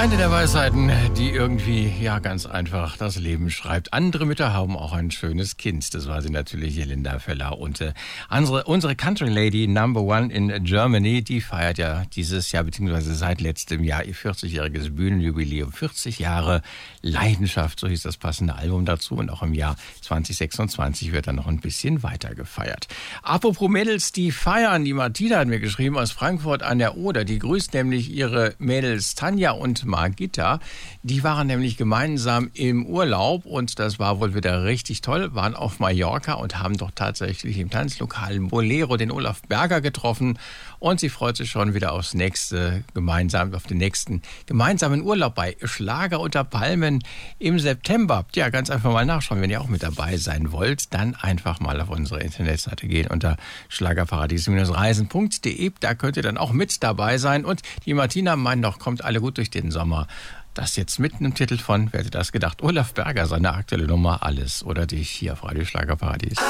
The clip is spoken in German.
Eine der Weisheiten, die irgendwie, ja, ganz einfach das Leben schreibt. Andere Mütter haben auch ein schönes Kind. Das war sie natürlich, Linda Feller. Und unsere Country Lady Number One in Germany, die feiert ja dieses Jahr, beziehungsweise seit letztem Jahr, ihr 40-jähriges Bühnenjubiläum. 40 Jahre Leidenschaft, so hieß das passende Album dazu. Und auch im Jahr 2026 wird dann noch ein bisschen weiter gefeiert. Apropos Mädels, die feiern. Die Martina hat mir geschrieben aus Frankfurt an der Oder. Die grüßt nämlich ihre Mädels Tanja und Margita. Die waren nämlich gemeinsam im Urlaub und das war wohl wieder richtig toll, waren auf Mallorca und haben doch tatsächlich im Tanzlokal Bolero den Olaf Berger getroffen und sie freut sich schon wieder auf den nächsten gemeinsamen Urlaub bei Schlager unter Palmen im September. Ja, ganz einfach mal nachschauen, wenn ihr auch mit dabei sein wollt, dann einfach mal auf unsere Internetseite gehen unter schlagerparadies-reisen.de. Da könnt ihr dann auch mit dabei sein und die Martina meint noch, kommt alle gut durch den Sommer. Das jetzt mitten im Titel von, wer hätte das gedacht, Olaf Berger, seine aktuelle Nummer Alles oder Dich hier auf Radio Schlagerparadies.